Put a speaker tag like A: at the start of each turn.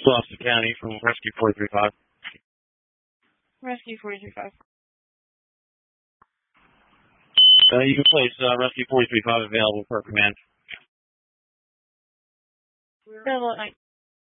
A: Boston County from Rescue 435.
B: Rescue 435.
A: You can place Rescue 435 available for command.
B: Double 9.